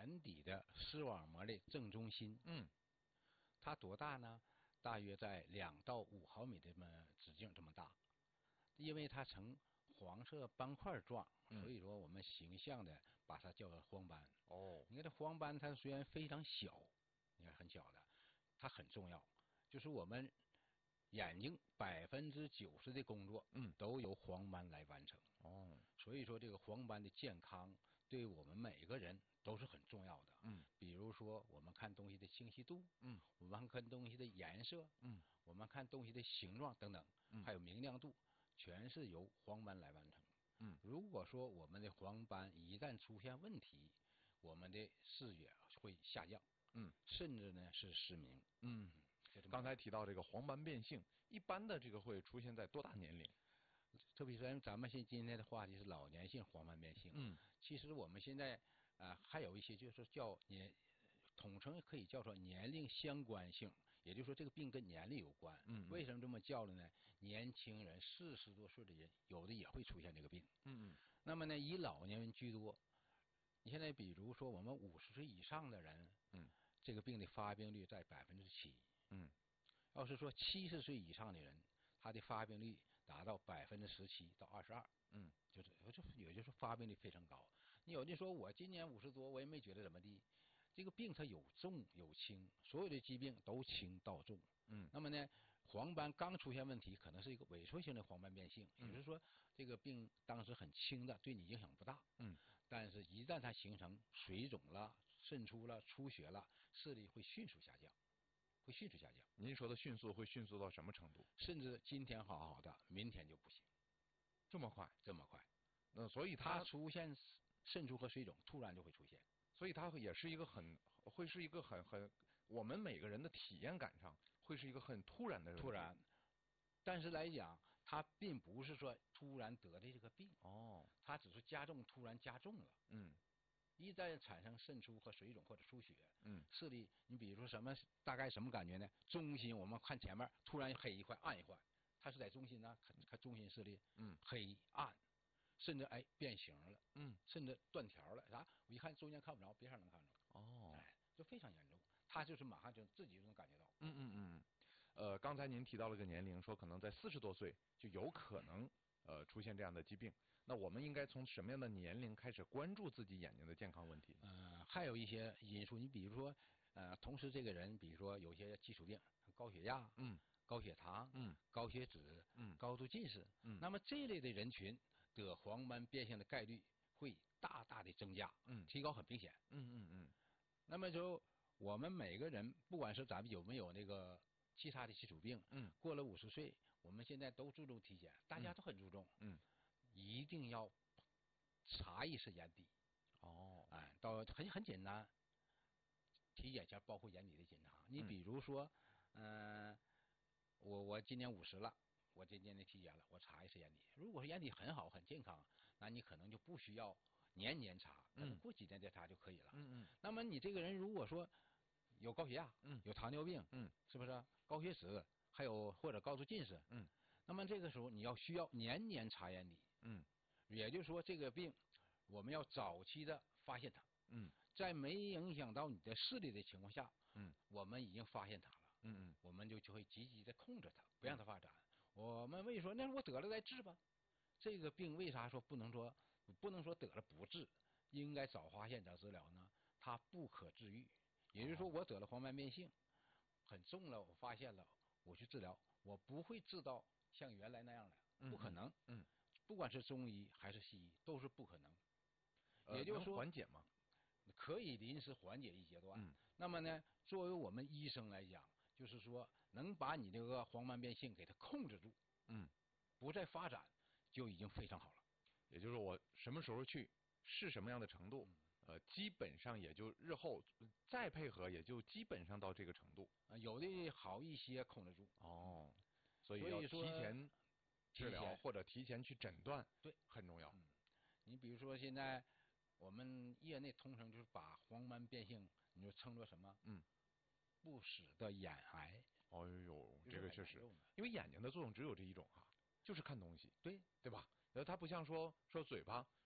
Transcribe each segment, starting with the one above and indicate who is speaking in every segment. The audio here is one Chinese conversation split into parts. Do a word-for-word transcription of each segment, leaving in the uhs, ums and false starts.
Speaker 1: 眼底的视网膜的正中心。
Speaker 2: 嗯，
Speaker 1: 它多大呢？大约在两到五毫米这么直径这么大。因为它呈黄色斑块状，所以说我们形象的把它叫做黄斑。
Speaker 2: 哦，
Speaker 1: 你看这黄斑，它虽然非常小，你看很小的，它很重要，就是我们眼睛百分之九十的工作，
Speaker 2: 嗯，
Speaker 1: 都由黄斑来完成。
Speaker 2: 哦，
Speaker 1: 所以说这个黄斑的健康，对我们每个人都是很重要的。
Speaker 2: 嗯，
Speaker 1: 比如说我们看东西的清晰度，
Speaker 2: 嗯，
Speaker 1: 我们看东西的颜色，
Speaker 2: 嗯，
Speaker 1: 我们看东西的形状等等，
Speaker 2: 嗯，
Speaker 1: 还有明亮度，全是由黄斑来完成。
Speaker 2: 嗯，
Speaker 1: 如果说我们的黄斑一旦出现问题，我们的视野会下降，
Speaker 2: 嗯，
Speaker 1: 甚至呢是失明。
Speaker 2: 嗯，刚才提到这个黄斑变性，一般的这个会出现在多大年龄？
Speaker 1: 特别是咱们现今天的话题是老年性黄斑变性。
Speaker 2: 嗯，
Speaker 1: 其实我们现在啊、呃、还有一些就是叫年，统称可以叫做年龄相关性，也就是说这个病跟年龄有关。
Speaker 2: 嗯，
Speaker 1: 为什么这么叫了呢？年轻人四十多岁的人，有的也会出现这个病。
Speaker 2: 嗯嗯。
Speaker 1: 那么呢，以老年人居多。你现在比如说我们五十岁以上的人，
Speaker 2: 嗯，
Speaker 1: 这个病的发病率在百分之七。
Speaker 2: 嗯，
Speaker 1: 要是说七十岁以上的人，他的发病率达到百分之十七到二十二。
Speaker 2: 嗯，
Speaker 1: 就是就也就是发病率非常高。你有的说我今年五十多，我也没觉得怎么地。这个病它有重有轻，所有的疾病都轻到重。
Speaker 2: 嗯，
Speaker 1: 那么呢，黄斑刚出现问题，可能是一个萎缩性的黄斑变性，
Speaker 2: 嗯、
Speaker 1: 也就是说这个病当时很轻的，对你影响不大。
Speaker 2: 嗯，
Speaker 1: 但是一旦它形成水肿了、渗出了、出血了，视力会迅速下降，会迅速下降。
Speaker 2: 您说的迅速会迅速到什么程度？
Speaker 1: 甚至今天好好的，明天就不行。
Speaker 2: 这么快？
Speaker 1: 这么快？
Speaker 2: 那所以
Speaker 1: 它
Speaker 2: 它
Speaker 1: 出现渗出和水肿，突然就会出现。
Speaker 2: 所以它也是一个很会是一个很很我们每个人的体验感上会是一个很突然的
Speaker 1: 突然，但是来讲，它并不是说突然得的这个病
Speaker 2: 哦，
Speaker 1: 它只是加重，突然加重了。
Speaker 2: 嗯，
Speaker 1: 一旦产生渗出和水肿或者出血，
Speaker 2: 嗯，
Speaker 1: 视力，你比如说什么，大概什么感觉呢？中心我们看前面突然黑一块暗一块，它是在中心呢，看看中心视力，
Speaker 2: 嗯，
Speaker 1: 黑暗。甚至哎变形了，
Speaker 2: 嗯，
Speaker 1: 甚至断条了，啥？我一看中间看不着，边上能看着。
Speaker 2: 哦，
Speaker 1: 哎，就非常严重，他就是马上就自己就能感觉到。
Speaker 2: 嗯嗯嗯，呃，刚才您提到了个年龄，说可能在四十多岁就有可能呃出现这样的疾病。那我们应该从什么样的年龄开始关注自己眼睛的健康问题？
Speaker 1: 呃，还有一些因素，你比如说，呃，同时这个人，比如说有些基础病，高血压，
Speaker 2: 嗯，
Speaker 1: 高血糖，
Speaker 2: 嗯，
Speaker 1: 高血脂，
Speaker 2: 嗯，
Speaker 1: 高度近视，
Speaker 2: 嗯，
Speaker 1: 那么这一类的人群得黄斑变性的概率会大大的增加，
Speaker 2: 嗯，
Speaker 1: 提高很明显。
Speaker 2: 嗯嗯嗯。
Speaker 1: 那么就我们每个人，不管是咱们有没有那个其他的基础病，
Speaker 2: 嗯，
Speaker 1: 过了五十岁，我们现在都注重体检，大家都很注重，
Speaker 2: 嗯，
Speaker 1: 一定要查一次眼底。
Speaker 2: 哦，
Speaker 1: 哎，到很很简单，体检前包括眼底的检查。你比如说，嗯、呃，我我今年五十了，我今年的体检了，我查一次眼底。如果说眼底很好很健康，那你可能就不需要年年查，可能过几年再查就可以了。
Speaker 2: 嗯嗯。
Speaker 1: 那么你这个人如果说有高血压，
Speaker 2: 嗯，
Speaker 1: 有糖尿病，
Speaker 2: 嗯，
Speaker 1: 是不是高血脂，还有或者高度近视，
Speaker 2: 嗯，
Speaker 1: 那么这个时候你要需要年年查眼底。
Speaker 2: 嗯，
Speaker 1: 也就是说这个病我们要早期的发现它。
Speaker 2: 嗯，
Speaker 1: 在没影响到你的视力的情况下，
Speaker 2: 嗯，
Speaker 1: 我们已经发现它了，
Speaker 2: 嗯嗯，
Speaker 1: 我们就就会积极的控制它，不让它发展。嗯、我们为说那我得了再治吧？这个病为啥说不能说不能说得了不治？应该早发现早治疗呢？它不可治愈，也就是说我得了黄斑变性，很重了，我发现了，我去治疗，我不会治到像原来那样的，不可能。
Speaker 2: 嗯，嗯
Speaker 1: 不管是中医还是西医，都是不可能。
Speaker 2: 呃、
Speaker 1: 也就是说，
Speaker 2: 缓解吗？
Speaker 1: 可以临时缓解一阶段。
Speaker 2: 嗯，
Speaker 1: 那么呢，作为我们医生来讲，就是说能把你这个黄斑变性给它控制住，
Speaker 2: 嗯，
Speaker 1: 不再发展，就已经非常好了。
Speaker 2: 也就是我什么时候去，是什么样的程度，呃，基本上也就日后再配合，也就基本上到这个程度。
Speaker 1: 呃，有的好一些控制住。
Speaker 2: 哦，所以要提前治疗或者提前去诊断，
Speaker 1: 对，
Speaker 2: 很重要。
Speaker 1: 嗯，你比如说现在我们业内通称就是把黄斑变性，你就称作什么？
Speaker 2: 嗯，
Speaker 1: 不死的眼癌。
Speaker 2: 哦呦，这个确实，因为眼睛的作用只有这一种哈，就是看东西，
Speaker 1: 对
Speaker 2: 对吧？呃，它不像说说嘴巴，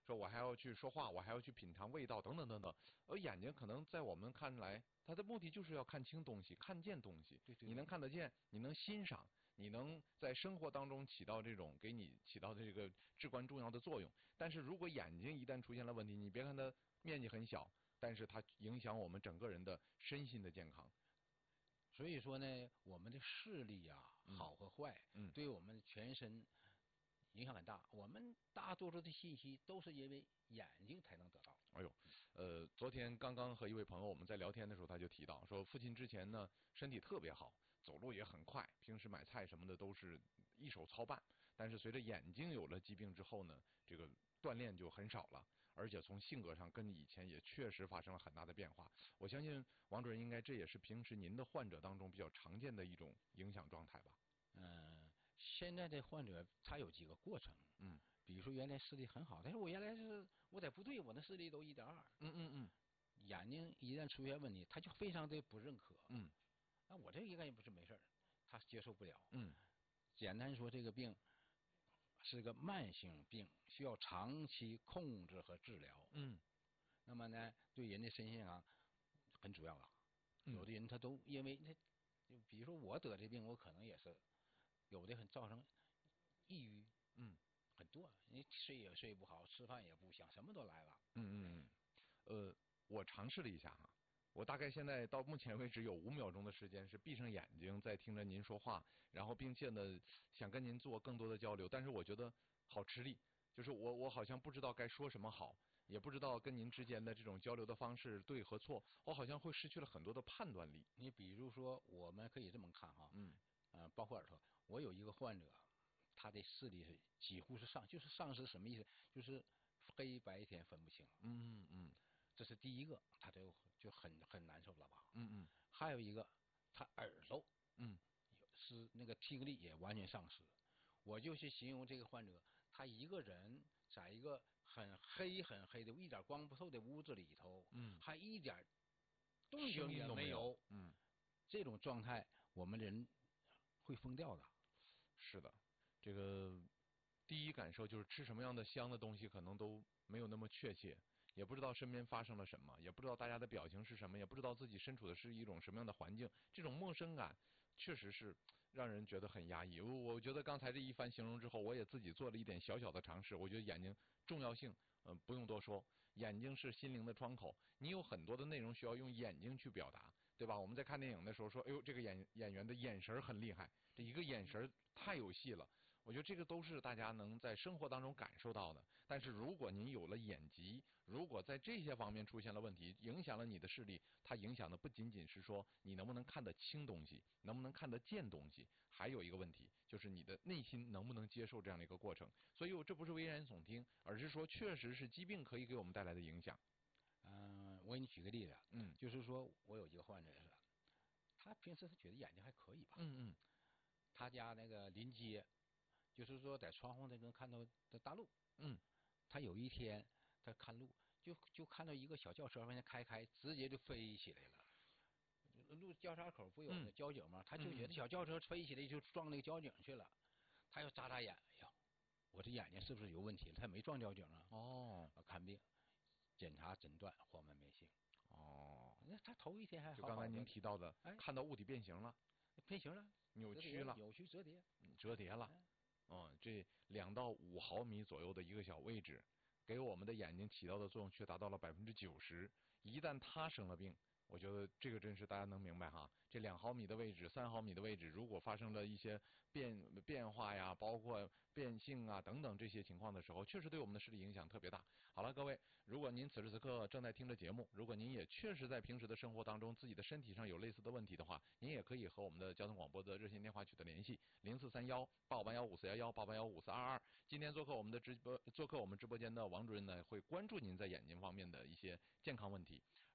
Speaker 2: 说我还要去说话，我还要去品尝味道等等等等。而眼睛可能在我们看来，它的目的就是要看清东西，看见东西。
Speaker 1: 对对对
Speaker 2: 你能看得见，你能欣赏，你能在生活当中起到这种给你起到这个至关重要的作用。但是如果眼睛一旦出现了问题，你别看它面积很小，但是它影响我们整个人的身心的健康。
Speaker 1: 所以说呢，我们的视力啊，
Speaker 2: 嗯
Speaker 1: 好和坏，
Speaker 2: 嗯
Speaker 1: 对我们全身影响很大。我们大多数的信息都是因为眼睛才能得到。
Speaker 2: 哎呦，呃，昨天刚刚和一位朋友我们在聊天的时候，他就提到说，父亲之前呢身体特别好，走路也很快，平时买菜什么的都是一手操办。但是随着眼睛有了疾病之后呢，这个锻炼就很少了，而且从性格上跟以前也确实发生了很大的变化。我相信王主任应该这也是平时您的患者当中比较常见的一种影响状态吧？
Speaker 1: 嗯、现在的患者他有几个过程，
Speaker 2: 嗯
Speaker 1: 比如说原来视力很好，但是我原来是我在部队，我的视力都一点二，
Speaker 2: 嗯嗯嗯
Speaker 1: 眼睛一旦出现问题，他就非常的不认可。
Speaker 2: 嗯
Speaker 1: 那我这个应该也不是没事儿，他接受不了。
Speaker 2: 嗯
Speaker 1: 简单说，这个病是个慢性病，需要长期控制和治疗。
Speaker 2: 嗯
Speaker 1: 那么呢，对人的身心啊很主要了。
Speaker 2: 嗯
Speaker 1: 有的人他都因为他，就比如说我得这病，我可能也是有的很造成抑郁，
Speaker 2: 嗯
Speaker 1: 很多，你睡也睡不好，吃饭也不香，什么都来了。
Speaker 2: 嗯嗯嗯，呃，我尝试了一下哈，我大概现在到目前为止有五秒钟的时间是闭上眼睛在听着您说话，然后并且呢想跟您做更多的交流，但是我觉得好吃力，就是我我好像不知道该说什么好，也不知道跟您之间的这种交流的方式对和错，我好像会失去了很多的判断力。
Speaker 1: 你比如说，我们可以这么看哈，
Speaker 2: 嗯
Speaker 1: 呃，包括耳朵，我有一个患者，他的视力是几乎是丧，就是丧失什么意思？就是黑白天分不清，
Speaker 2: 嗯嗯嗯
Speaker 1: 这是第一个，他就就很很难受了吧？
Speaker 2: 嗯嗯
Speaker 1: 还有一个，他耳朵
Speaker 2: 嗯
Speaker 1: 是那个听力也完全丧失。我就去形容这个患者，他一个人在一个很黑很黑的、一点光不透的屋子里头，
Speaker 2: 嗯，
Speaker 1: 还一点动
Speaker 2: 声
Speaker 1: 静也
Speaker 2: 音都没有
Speaker 1: 有，
Speaker 2: 嗯。
Speaker 1: 这种状态，我们人会疯掉的。
Speaker 2: 是的，这个第一感受就是吃什么样的香的东西可能都没有那么确切，也不知道身边发生了什么，也不知道大家的表情是什么，也不知道自己身处的是一种什么样的环境，这种陌生感确实是让人觉得很压抑。我我觉得刚才这一番形容之后，我也自己做了一点小小的尝试。我觉得眼睛重要性，嗯、呃，不用多说，眼睛是心灵的窗口，你有很多的内容需要用眼睛去表达，对吧？我们在看电影的时候说，哎呦，这个演演员的眼神很厉害，这一个眼神太有戏了。我觉得这个都是大家能在生活当中感受到的。但是如果您有了眼疾，如果在这些方面出现了问题，影响了你的视力，它影响的不仅仅是说你能不能看得清东西，能不能看得见东西，还有一个问题就是你的内心能不能接受这样的一个过程。所以我这不是危言耸听，而是说确实是疾病可以给我们带来的影响。
Speaker 1: 嗯、我给你举个例子，
Speaker 2: 嗯
Speaker 1: 就是说我有一个患者是，他平时他觉得眼睛还可以吧，
Speaker 2: 嗯嗯
Speaker 1: 他家那个临街，就是说在窗户那能看到的大路。
Speaker 2: 嗯
Speaker 1: 他有一天他看路，就就看到一个小轿车往前开开，直接就飞起来了。路交叉口不有那
Speaker 2: 嗯
Speaker 1: 交警吗？他就觉
Speaker 2: 嗯
Speaker 1: 得小轿车飞起来就撞那个交警去了，他又眨眨眼，哎呀，我这眼睛是不是有问题了？他没撞交警啊。
Speaker 2: 哦
Speaker 1: 啊，看病，检查诊断黄斑变性。
Speaker 2: 哦，
Speaker 1: 那他头一天还
Speaker 2: 就刚才
Speaker 1: 好好的，
Speaker 2: 您提到的，
Speaker 1: 哎，
Speaker 2: 看到物体变形了，
Speaker 1: 变形了，折叠
Speaker 2: 扭曲了，
Speaker 1: 扭曲折叠，
Speaker 2: 嗯折叠了。
Speaker 1: 哎
Speaker 2: 嗯，这两到五毫米左右的一个小位置，给我们的眼睛起到的作用却达到了百分之九十。一旦它生了病，我觉得这个真是大家能明白哈。这两毫米的位置、三毫米的位置，如果发生了一些变变化呀，包括变性啊等等这些情况的时候，确实对我们的视力影响特别大。好了，各位，如果您此时此刻正在听着节目，如果您也确实在平时的生活当中自己的身体上有类似的问题的话，您也可以和我们的交通广播的热线电话取得联系，零四三幺八五八幺五四幺幺八八幺五四二二。今天做客我们的直播，做客我们直播间的王主任呢，会关注您在眼睛方面的一些健康问题。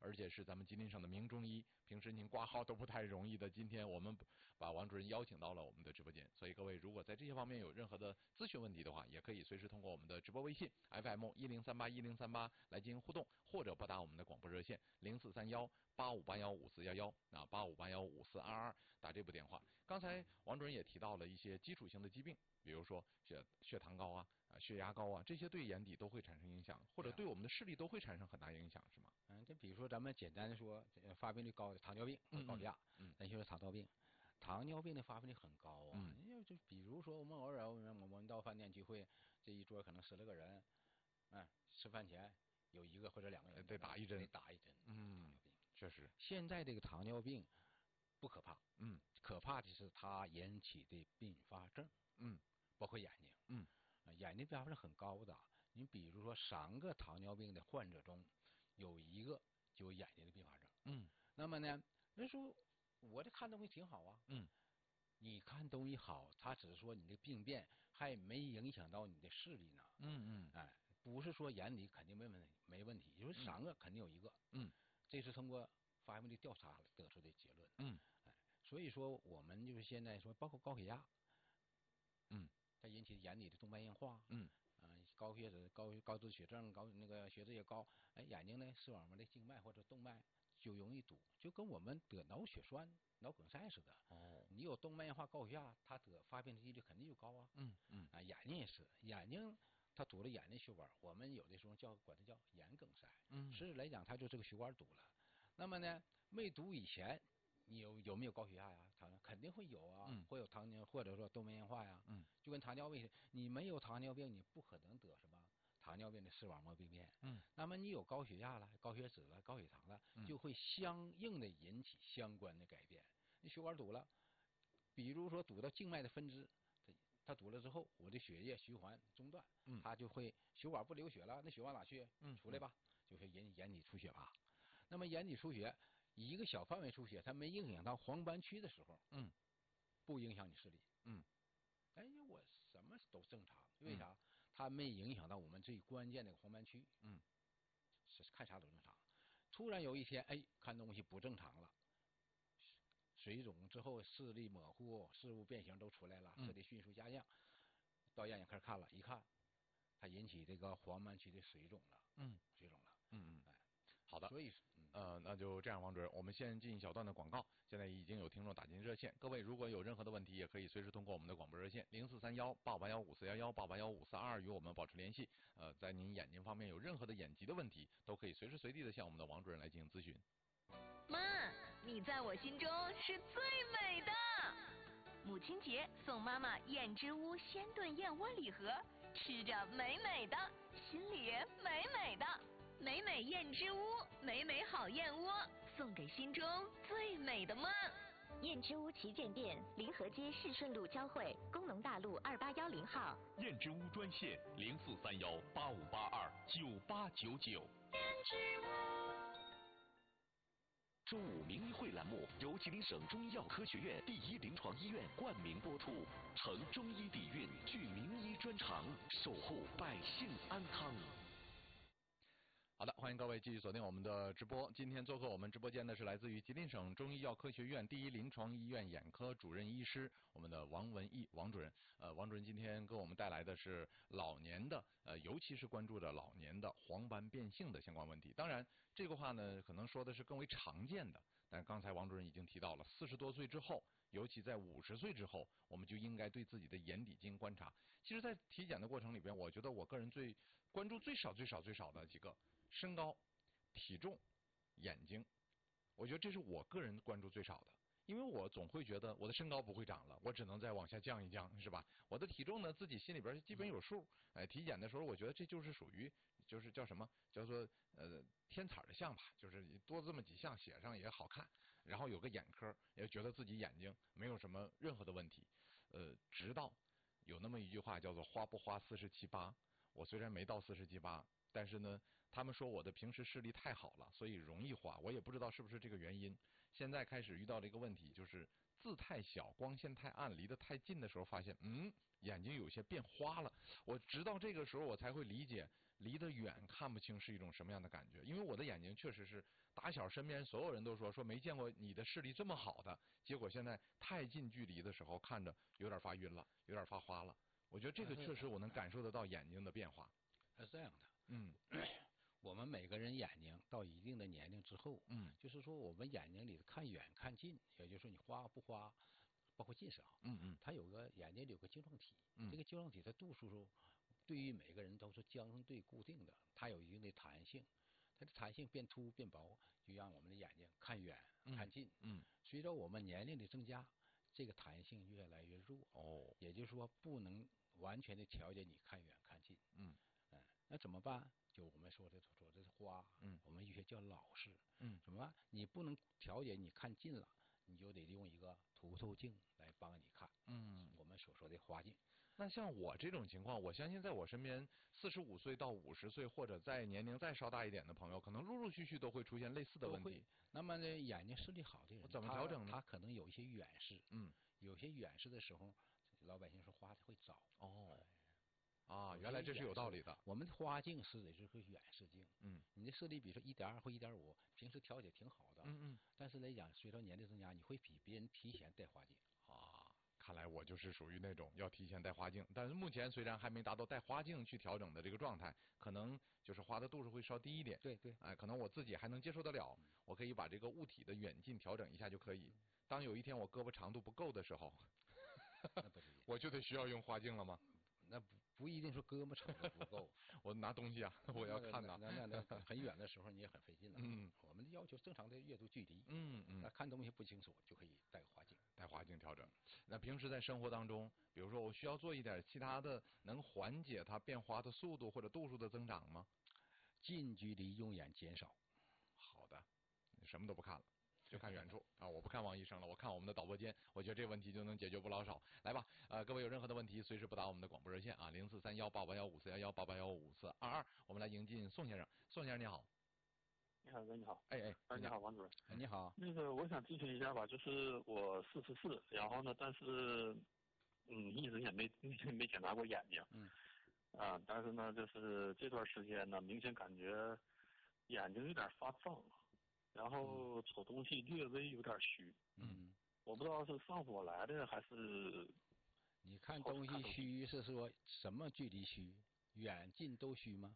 Speaker 2: 而且是咱们吉林省的名中医，平时您挂号都不太容易的。今天我们把王主任邀请到了我们的直播间，所以各位如果在这些方面有任何的咨询问题的话，也可以随时通过我们的直播微信 F M 一零三八一零三八来进行互动，或者拨打我们的广播热线零四三幺八五八幺五四幺幺啊八五八幺五四二二打这部电话。刚才王主任也提到了一些基础性的疾病，比如说血血糖高啊、啊血压高啊，这些对眼底都会产生影响，或者对我们的视力都会产生很大影响，是吗？
Speaker 1: 嗯，就比如说咱们简单的说，发病率高的糖尿病、高血压，
Speaker 2: 嗯，
Speaker 1: 咱就说糖尿病。糖尿病的发病率很高啊，
Speaker 2: 嗯，
Speaker 1: 因为就比如说我们偶尔我们我们到饭店聚会，这一桌可能十来个人，嗯，吃饭前有一个或者两个人
Speaker 2: 得打一针，
Speaker 1: 得打一针，
Speaker 2: 嗯，
Speaker 1: 糖尿病
Speaker 2: 确实。
Speaker 1: 现在这个糖尿病不可怕，
Speaker 2: 嗯，
Speaker 1: 可怕的是它引起的并发症，
Speaker 2: 嗯，
Speaker 1: 包括眼睛，
Speaker 2: 嗯，
Speaker 1: 眼睛并发症很高的。你比如说三个糖尿病的患者中，有一个就有眼睛的并发症，
Speaker 2: 嗯，
Speaker 1: 那么呢，人说我这看东西挺好啊，
Speaker 2: 嗯，
Speaker 1: 你看东西好，他只是说你的病变还没影响到你的视力呢，
Speaker 2: 嗯嗯，
Speaker 1: 哎，不是说眼底肯定没问题没问题，就是三个肯定有一个，
Speaker 2: 嗯，
Speaker 1: 这是通过发病率调查得出的结论，
Speaker 2: 嗯，
Speaker 1: 哎，所以说我们就是现在说，包括高血压，
Speaker 2: 嗯，
Speaker 1: 它引起眼底的动脉硬化，
Speaker 2: 嗯，
Speaker 1: 啊、呃，高血脂、高高脂血症、高那个血脂也高，哎，眼睛呢视网膜的静脉或者动脉就容易堵，就跟我们得脑血栓、脑梗塞似的。
Speaker 2: 哦，
Speaker 1: 你有动脉硬化、高血压，它得发病的几率肯定就高啊。
Speaker 2: 嗯嗯，
Speaker 1: 啊，眼睛也是，眼睛它堵了眼睛血管，我们有的时候叫管它叫眼梗塞。
Speaker 2: 嗯，
Speaker 1: 实际来讲，它就这个血管堵了。那么呢，没堵以前，你有有没有高血压呀？糖肯定会有啊，
Speaker 2: 嗯，
Speaker 1: 会有糖尿或者说动脉硬化呀。
Speaker 2: 嗯，
Speaker 1: 就跟糖尿病，你没有糖尿病，你不可能得什么糖尿病的视网膜病变。
Speaker 2: 嗯，
Speaker 1: 那么你有高血压了、高血脂了、高血糖了，就会相应的引起相关的改变。你血管堵了，比如说堵到静脉的分支，它它堵了之后，我的血液循环中断，
Speaker 2: 嗯，
Speaker 1: 它就会血管不流血了，那血往哪去？
Speaker 2: 嗯，
Speaker 1: 出来吧，就会引眼底出血吧。那么眼底出血，一个小范围出血，它没影响到黄斑区的时候，
Speaker 2: 嗯，
Speaker 1: 不影响你视力，
Speaker 2: 嗯，
Speaker 1: 哎，我什么都正常，为啥？它没影响到我们最关键的黄斑区，
Speaker 2: 嗯，
Speaker 1: 是看啥都正常。突然有一天，哎，看东西不正常了，水肿之后视力模糊、视物变形都出来了，视力迅速下降，到眼眼科看了，一看，它引起这个黄斑区的水肿了，
Speaker 2: 嗯，
Speaker 1: 水肿了，
Speaker 2: 嗯嗯，
Speaker 1: 哎。
Speaker 2: 好的，
Speaker 1: 所以，
Speaker 2: 嗯、呃，那就这样，王主任，我们先进一小段的广告。现在已经有听众打进热线，各位如果有任何的问题，也可以随时通过我们的广播热线零四三幺八五八幺五四幺幺八八幺五四二二与我们保持联系。呃，在您眼睛方面有任何的眼疾的问题，都可以随时随地的向我们的王主任来进行咨询。
Speaker 3: 妈，你在我心中是最美的。母亲节送妈妈燕之屋鲜炖燕窝礼盒，吃着美美的，心里也美美的。美美燕之屋，美美好燕窝，送给心中最美的梦。
Speaker 4: 燕之屋旗舰店，临河街市顺路交汇，工农大路二八幺零号。
Speaker 5: 燕之屋专线零四三幺八五八二九八九九。
Speaker 3: 燕之屋。
Speaker 5: 中午名医会栏目由吉林省中医药科学院第一临床医院冠名播出，承中医底蕴，聚名医专长，守护百姓安康。
Speaker 2: 好的，欢迎各位继续锁定我们的直播。今天做客我们直播间的是来自于吉林省中医药科学院第一临床医院眼科主任医师，我们的王文义王主任。呃，王主任今天给我们带来的是老年的，呃，尤其是关注着老年的黄斑变性的相关问题。当然，这个话呢，可能说的是更为常见的，但刚才王主任已经提到了，四十多岁之后，尤其在五十岁之后，我们就应该对自己的眼底进行观察。其实，在体检的过程里边，我觉得我个人最关注最少最少最少的几个。身高、体重、眼睛，我觉得这是我个人关注最少的，因为我总会觉得我的身高不会长了，我只能再往下降一降，是吧？我的体重呢，自己心里边基本有数。哎，体检的时候，我觉得这就是属于，就是叫什么，叫做呃天彩的项吧，就是多这么几项写上也好看，然后有个眼科，也觉得自己眼睛没有什么任何的问题。呃，直到有那么一句话叫做“花不花四十七八”，我虽然没到四十七八。但是呢， 他们说我的平时视力太好了，所以容易花，我也不知道是不是这个原因。现在开始遇到这个问题，就是字太小，光线太暗，离得太近的时候，发现嗯，眼睛有些变花了。我直到这个时候，我才会理解离得远看不清是一种什么样的感觉。因为我的眼睛确实是打小身边所有人都说说没见过你的视力这么好的，结果现在太近距离的时候看着有点发晕了，有点发花了。我觉得这个确实我能感受得到眼睛的变化。
Speaker 1: 是这样的，
Speaker 2: 嗯。
Speaker 1: 我们每个人眼睛到一定的年龄之后，
Speaker 2: 嗯，
Speaker 1: 就是说我们眼睛里看远看近，也就是说你花不花，包括近视啊，
Speaker 2: 嗯嗯，
Speaker 1: 它有个眼睛里有个晶状体，
Speaker 2: 嗯，
Speaker 1: 这个晶状体的度数对于每个人都是相对固定的，它有一定的弹性，它的弹性变凸变薄，就让我们的眼睛看远、
Speaker 2: 嗯、
Speaker 1: 看近。
Speaker 2: 嗯，
Speaker 1: 随着我们年龄的增加，这个弹性越来越弱。
Speaker 2: 哦，
Speaker 1: 也就是说不能完全的调节你看远看近。
Speaker 2: 嗯
Speaker 1: 嗯，那怎么办？就我们说的说这是花，
Speaker 2: 嗯，
Speaker 1: 我们医学叫老视。
Speaker 2: 嗯，
Speaker 1: 怎么办？你不能调节你看近了，你就得用一个凸透镜来帮你看。
Speaker 2: 嗯，
Speaker 1: 我们所说的花镜。
Speaker 2: 那像我这种情况，我相信在我身边四十五岁到五十岁或者在年龄再稍大一点的朋友，可能陆陆续续都会出现类似的问题。
Speaker 1: 那么呢，眼睛视力好的人，
Speaker 2: 我怎么调整呢？
Speaker 1: 他可能有一些远视。
Speaker 2: 嗯，
Speaker 1: 有些远视的时候，老百姓说花的会早。
Speaker 2: 哦。啊，原来这是有道理的。
Speaker 1: 我们的花镜是的就是远视镜。
Speaker 2: 嗯，
Speaker 1: 你的视力比如说一点二或一点五，平时调节挺好的。
Speaker 2: 嗯嗯。
Speaker 1: 但是来讲，随着年龄增加，你会比别人提前戴花镜。
Speaker 2: 啊，看来我就是属于那种要提前戴花镜，但是目前虽然还没达到戴花镜去调整的这个状态，可能就是花的度数会稍低一点。
Speaker 1: 对对。
Speaker 2: 哎，可能我自己还能接受得了，嗯、我可以把这个物体的远近调整一下就可以。当有一天我胳膊长度不够的时候，
Speaker 1: 那不是
Speaker 2: 我就得需要用花镜了吗？
Speaker 1: 那不不一定说胳膊长度不够，
Speaker 2: 我拿东西啊，我要看呐。
Speaker 1: 那那那很远的时候你也很费劲了。
Speaker 2: 嗯，
Speaker 1: 我们的要求正常的阅读距离。
Speaker 2: 嗯嗯。
Speaker 1: 那看东西不清楚就可以戴个花镜，
Speaker 2: 戴花镜调整。那平时在生活当中，比如说我需要做一点其他的，能缓解它变化的速度或者度数的增长吗？
Speaker 1: 近距离用眼减少。
Speaker 2: 好的，什么都不看了。就看远处啊！我不看王医生了，我看我们的导播间，我觉得这问题就能解决不老少。来吧，呃，各位有任何的问题，随时拨打我们的广播热线啊，零四三幺八八幺五四幺幺八八幺五四二二。我们来迎进宋先生，宋先生你好。
Speaker 6: 你好，哥你好。
Speaker 2: 哎哎，
Speaker 6: 哎你好，王主任。
Speaker 1: 哎你好。
Speaker 6: 那个我想咨询一下吧，就是我四十四，然后呢，但是嗯一直也没没检查过眼睛。
Speaker 1: 嗯。
Speaker 6: 啊，但是呢，就是这段时间呢，明显感觉眼睛有点发胀。然后瞅东西略微有点虚。
Speaker 1: 嗯，
Speaker 6: 我不知道是上火来的还是。
Speaker 1: 你看东西虚是说什么距离虚？远近都虚吗？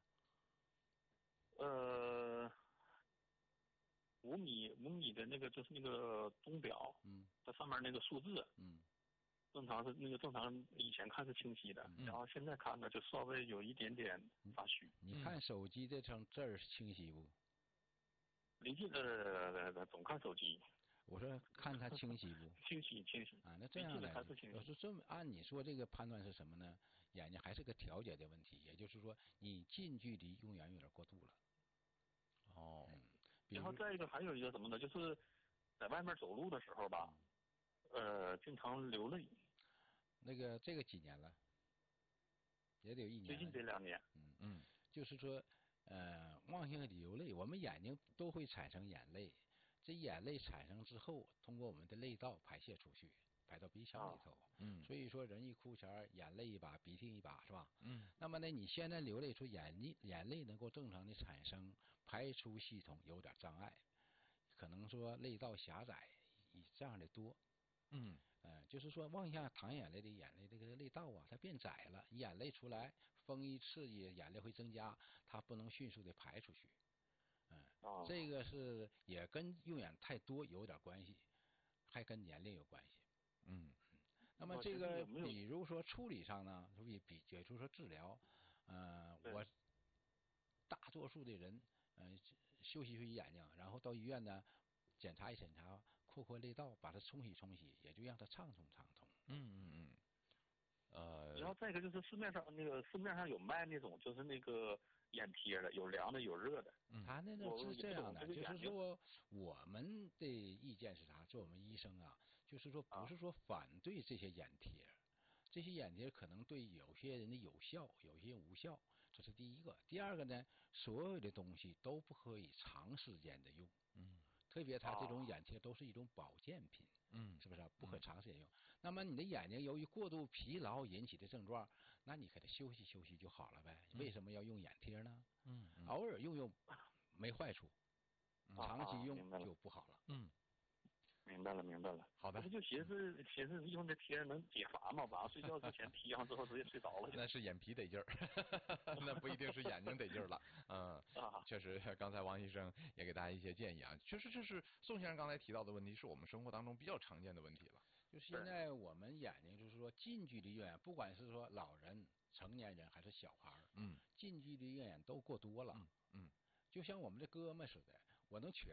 Speaker 6: 呃，五米五米的那个就是那个钟表，
Speaker 1: 嗯，
Speaker 6: 它上面那个数字，
Speaker 1: 嗯，
Speaker 6: 正常是那个正常以前看是清晰的，
Speaker 1: 嗯、
Speaker 6: 然后现在看呢就稍微有一点点发虚。
Speaker 1: 你看手机这张字儿清晰不？
Speaker 6: 离近的总看手机。
Speaker 1: 我说看它清晰不？
Speaker 6: 清晰清晰。
Speaker 1: 啊，那这样呢？
Speaker 6: 还是清晰。
Speaker 1: 要是这么按你说这个判断是什么呢？眼睛还是个调节的问题，也就是说你近距离用眼有点过度了。
Speaker 2: 哦。
Speaker 1: 嗯。
Speaker 6: 然后再一个还有一个什么呢？就是在外面走路的时候吧，呃，经常流泪。
Speaker 1: 那个这个几年了？也得有一年。
Speaker 6: 最近这两年。
Speaker 1: 嗯嗯，就是说。呃，忘性流泪，我们眼睛都会产生眼泪，这眼泪产生之后，通过我们的泪道排泄出去，排到鼻腔里头。
Speaker 2: 嗯。
Speaker 1: 所以说人一哭前，眼泪一把，鼻涕一把，是吧？
Speaker 2: 嗯。
Speaker 1: 那么呢，你现在流泪出眼泪，眼泪能够正常的产生，排出系统有点障碍，可能说泪道狭窄，这样的多。
Speaker 2: 嗯。
Speaker 1: 呃，就是说往下淌眼泪的眼泪这个泪道啊，它变窄了，眼泪出来，风一刺激，眼泪会增加，它不能迅速的排出去。嗯、呃
Speaker 6: 哦，
Speaker 1: 这个是也跟用眼太多有点关系，还跟年龄有关系。
Speaker 2: 嗯
Speaker 1: 嗯。那么这个比如说处理上呢，比比也就是说治疗，呃，我大多数的人，呃，休息休息眼睛，然后到医院呢。检查一检查，扩扩泪道，把它冲洗冲洗，也就让它畅通畅通。
Speaker 2: 嗯嗯嗯。呃。
Speaker 6: 然后再一个就是市面上那个市面上有卖那种就是那个眼贴的，有凉的有热的。
Speaker 1: 嗯。他那种是这样的，就是说我们的意见是啥？做我们医生啊，就是说不是说反对这些眼贴，啊、这些眼贴可能对有些人的有效，有些无效。 这是第一个。第二个呢，所有的东西都不可以长时间的用。
Speaker 2: 嗯。
Speaker 1: 特别它这种眼贴都是一种保健品。
Speaker 2: 嗯。
Speaker 1: 是不是、啊、不可长时间用、嗯？那么你的眼睛由于过度疲劳引起的症状，那你给它休息休息就好了呗。
Speaker 2: 嗯、
Speaker 1: 为什么要用眼贴呢？
Speaker 2: 嗯。嗯
Speaker 1: 偶尔用用没坏处，
Speaker 2: 嗯、
Speaker 1: 长期用
Speaker 6: 啊、
Speaker 1: 就不好了。
Speaker 2: 嗯。
Speaker 6: 明白了，明白了。
Speaker 2: 好的。
Speaker 6: 不就寻思寻思用这贴能解乏吗？晚上睡觉之前贴上之后直接睡着了。
Speaker 2: 那是眼皮得劲儿，那不一定是眼睛得劲儿了。嗯，
Speaker 6: 啊，
Speaker 2: 确实，刚才王医生也给大家一些建议啊。确实，这是宋先生刚才提到的问题，是我们生活当中比较常见的问题了。
Speaker 1: 就是现在我们眼睛就是说近距离用眼，不管是说老人、成年人还是小孩儿，
Speaker 2: 嗯，
Speaker 1: 近距离用眼都过多了。
Speaker 2: 嗯嗯，
Speaker 1: 就像我们这哥们似的，我能全。